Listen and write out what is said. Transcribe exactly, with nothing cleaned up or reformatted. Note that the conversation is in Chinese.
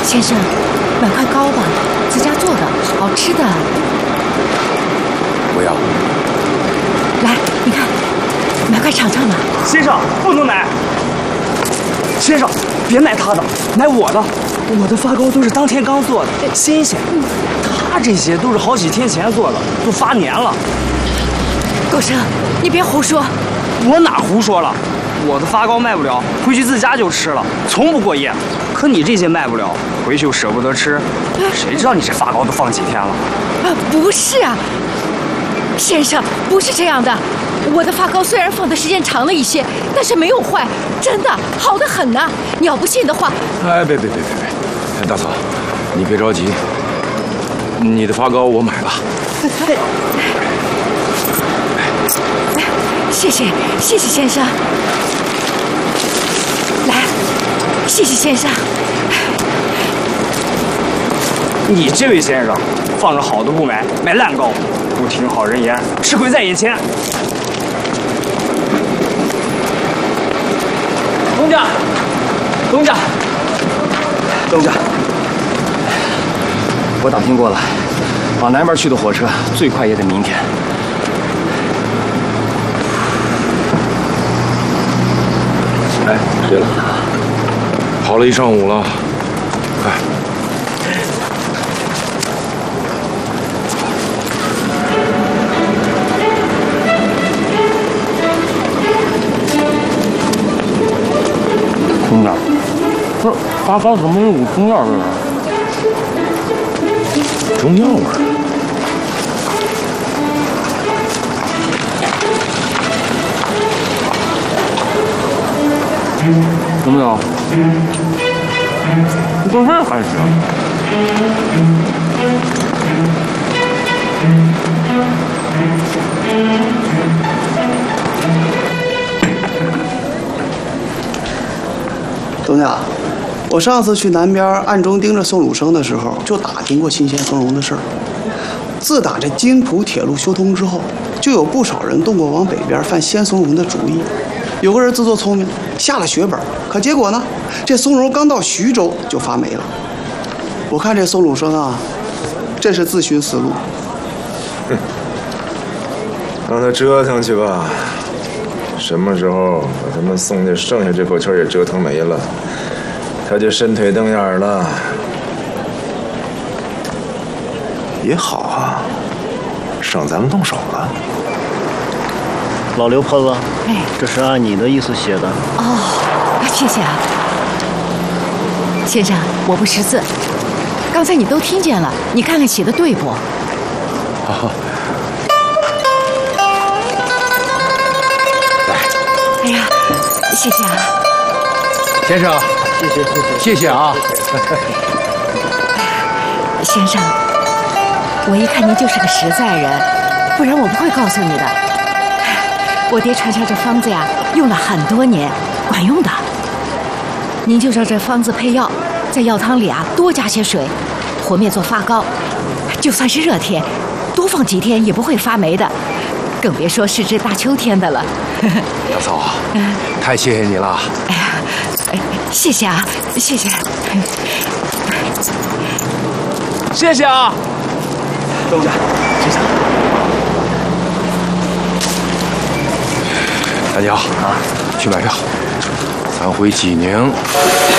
先生，买块糕吧，自家做的，好吃的。 不要。 来，你看，买块尝尝吧。 先生，不能买。先生，别买他的，买我的。我的发糕都是当天刚做的，新鲜。他这些都是好几天前做的，都发黏了。 狗生，你别胡说。 我哪胡说了？我的发糕卖不了，回去自家就吃了，从不过夜。可你这些卖不了，回去又舍不得吃，谁知道你这发糕都放几天了？ 啊，不是啊，先生，不是这样的。我的发糕虽然放的时间长了一些，但是没有坏，真的好得很呢。你要不信的话， 哎，别别别别别，哎，大嫂，你别着急，你的发糕我买了。 谢谢，谢谢先生。来，谢谢先生。 你这位先生，放着好的不买，买烂糕，不听好人言，吃亏在眼前。东家，东家，东家，我打听过了，往南边去的火车最快也得明天。 哎，对了，跑了一上午了，快！ 东家，不是发糕怎么有股中药味儿？ 中药味儿。 怎么样？不过这还行。 东家，我上次去南边暗中盯着宋鲁生的时候，就打听过新鲜松茸的事儿。自打这津浦铁路修通之后，就有不少人动过往北边贩鲜松茸的主意。有个人自作聪明，下了血本，可结果呢，这松茸刚到徐州就发霉了。我看这宋鲁生啊，真是自寻死路。 哼，让他折腾去吧，什么时候把他们宋家剩下这口气也折腾没了，他就伸腿瞪眼了。也好啊，省咱们动手了。 老刘婆子， 哎， 这是按你的意思写的。 哦，谢谢啊，先生，我不识字，刚才你都听见了，你看看写的对不？ 好。 哎呀，谢谢啊， 先生， 谢谢谢谢谢谢啊。 先生，我一看您就是个实在人，不然我不会告诉你的。我爹传下这方子呀，用了很多年，管用的。您就照这方子配药，在药汤里啊多加些水，和面做发糕。就算是热天，多放几天也不会发霉的，更别说是这大秋天的了。 大嫂，太谢谢你了。 哎呀，哎，谢谢啊，谢谢。 谢谢啊，东家，谢谢。 大娘啊，去买票，咱回济宁